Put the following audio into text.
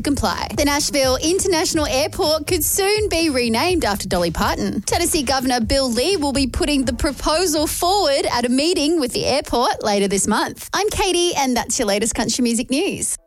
comply. The Nashville International Airport could soon be renamed after Dolly Parton. Tennessee Governor Bill Lee will be putting the proposal forward at a meeting with the airport later this month. I'm Katie, and that's your latest country music news.